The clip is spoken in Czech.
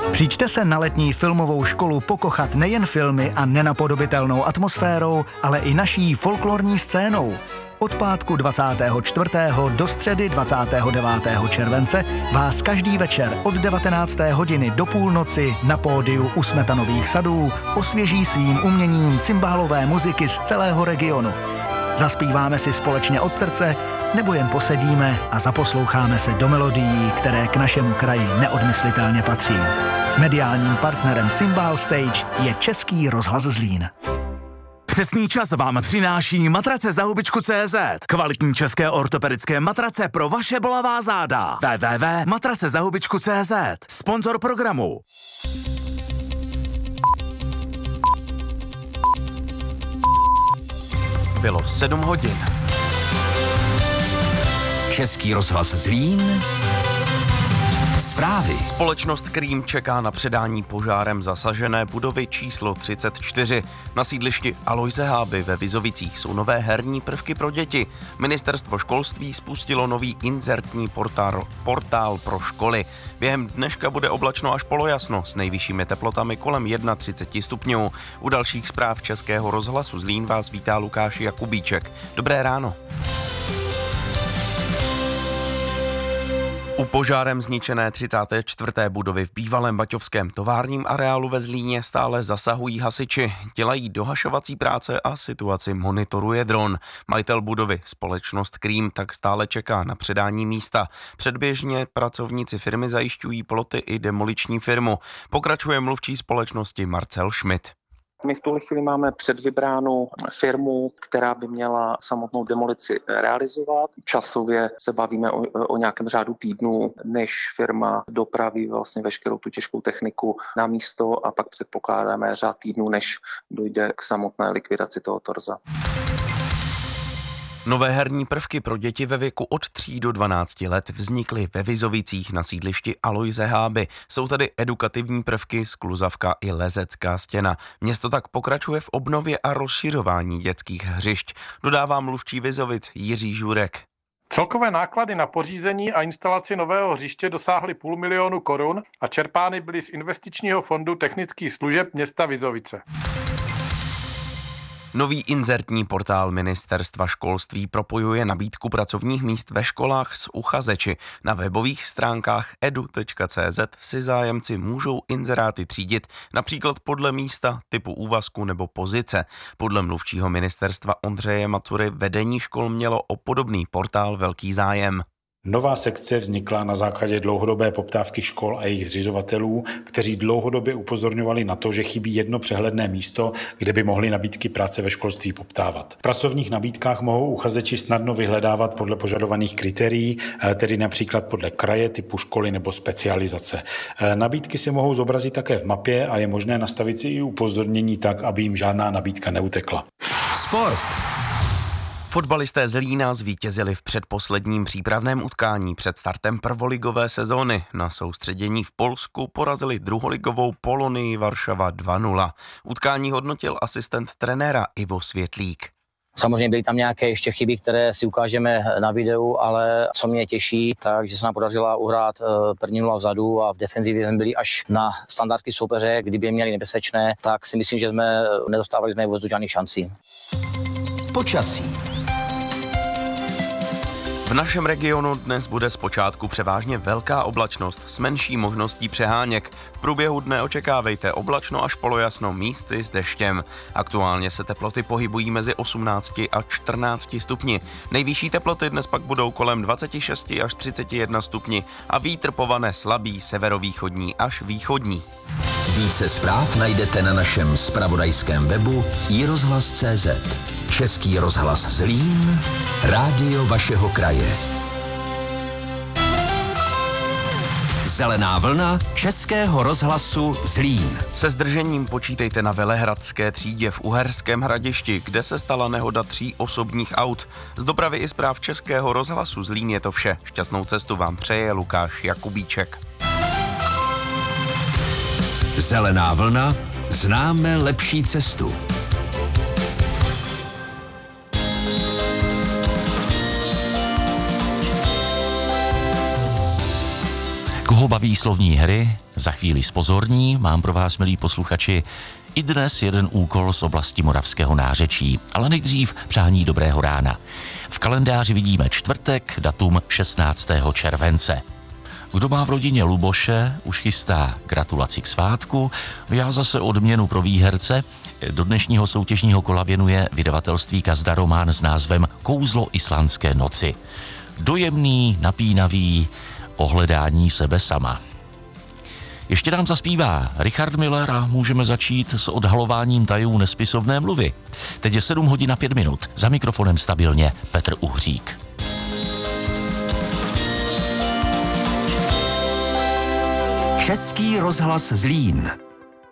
Přijďte se na letní filmovou školu pokochat nejen filmy a nenapodobitelnou atmosférou, ale i naší folklorní scénou. Od pátku 24. do středy 29. července vás každý večer od 19. hodiny do půlnoci na pódiu u Smetanových sadů osvěží svým uměním cymbálové muziky z celého regionu. Zaspíváme si společně od srdce, nebo jen posedíme a zaposloucháme se do melodií, které k našemu kraji neodmyslitelně patří. Mediálním partnerem Cymbal Stage je Český rozhlas Zlín. Přesný čas vám přináší matrace za hubičku.cz. Kvalitní české ortopedické matrace pro vaše bolavá záda. www.matracezahubičku.cz. Sponzor programu. Bylo 7 hodin. Český rozhlas Zlín. Zprávy. Společnost Cream čeká na předání požárem zasažené budovy číslo 34. Na sídlišti Alojze Háby ve Vizovicích jsou nové herní prvky pro děti. Ministerstvo školství spustilo nový inzertní portál pro školy. Během dneška bude oblačno až polojasno s nejvyššími teplotami kolem 31 stupňů. U dalších zpráv Českého rozhlasu Zlín vás vítá Lukáš Jakubíček. Dobré ráno. U požárem zničené 34. budovy v bývalém baťovském továrním areálu ve Zlíně stále zasahují hasiči. Dělají dohašovací práce a situaci monitoruje dron. Majitel budovy, společnost Cream, tak stále čeká na předání místa. Předběžně pracovníci firmy zajišťují ploty i demoliční firmu. Pokračuje mluvčí společnosti Marcel Schmidt. My v tuhle chvíli máme předvybránu firmu, která by měla samotnou demolici realizovat. Časově se bavíme o nějakém řádu týdnů, než firma dopraví vlastně veškerou tu těžkou techniku na místo a pak předpokládáme řád týdnů, než dojde k samotné likvidaci toho torza. Nové herní prvky pro děti ve věku od 3 do 12 let vznikly ve Vizovicích na sídlišti Alojze Háby. Jsou tady edukativní prvky, skluzavka i lezecká stěna. Město tak pokračuje v obnově a rozšiřování dětských hřišť, dodává mluvčí Vizovic Jiří Žurek. Celkové náklady na pořízení a instalaci nového hřiště dosáhly 500 000 korun a čerpány byly z investičního fondu technických služeb města Vizovice. Nový inzertní portál Ministerstva školství propojuje nabídku pracovních míst ve školách s uchazeči. Na webových stránkách edu.cz si zájemci můžou inzeráty třídit například podle místa, typu úvazku nebo pozice. Podle mluvčího ministerstva Ondřeje Macury vedení škol mělo o podobný portál velký zájem. Nová sekce vznikla na základě dlouhodobé poptávky škol a jejich zřizovatelů, kteří dlouhodobě upozorňovali na to, že chybí jedno přehledné místo, kde by mohli nabídky práce ve školství poptávat. V pracovních nabídkách mohou uchazeči snadno vyhledávat podle požadovaných kritérií, tedy například podle kraje, typu školy nebo specializace. Nabídky si mohou zobrazit také v mapě a je možné nastavit si i upozornění tak, aby jim žádná nabídka neutekla. Sport. Fotbalisté Zlína zvítězili v předposledním přípravném utkání před startem prvoligové sezóny. Na soustředění v Polsku porazili druholigovou Polonii Varšava 2-0. Utkání hodnotil asistent trenéra Ivo Světlík. Samozřejmě byly tam nějaké ještě chyby, které si ukážeme na videu, ale co mě těší, takže se nám podařilo uhrát první 0 vzadu a v defenzivě jsme byli až na standardky soupeře, kdyby je měli nebezpečné, tak si myslím, že jsme nedostávali vůbec žádných šancí. Počasí. V našem regionu dnes bude zpočátku převážně velká oblačnost s menší možností přeháněk. V průběhu dne očekávejte oblačno až polojasno, místy s deštěm. Aktuálně se teploty pohybují mezi 18 a 14 stupni. Nejvyšší teploty dnes pak budou kolem 26 až 31 stupni a vítr povane slabý severovýchodní až východní. Více zpráv najdete na našem zpravodajském webu iRozhlas.cz. Český rozhlas Zlín, rádio vašeho kraje. Zelená vlna Českého rozhlasu Zlín. Se zdržením počítejte na Velehradské třídě v Uherském Hradišti, kde se stala nehoda 3 osobních aut. Z dopravy i zpráv Českého rozhlasu Zlín je to vše. Šťastnou cestu vám přeje Lukáš Jakubíček. Zelená vlna, známe lepší cestu. Koho baví slovní hry? Za chvíli zpozorní, mám pro vás, milí posluchači, i dnes jeden úkol z oblasti moravského nářečí, ale nejdřív přání dobrého rána. V kalendáři vidíme čtvrtek, datum 16. července. Kdo má v rodině Luboše, už chystá gratulaci k svátku, já zase odměnu pro výherce. Do dnešního soutěžního kola věnuje vydavatelství Kazda román s názvem Kouzlo islandské noci. Dojemný, napínavý, o hledání sebe sama. Ještě nám zaspívá Richard Miller a můžeme začít s odhalováním tajů nespisovné mluvy. Teď je 7 hodin a 5 minut. Za mikrofonem stabilně Petr Uhřík. Český rozhlas Zlín.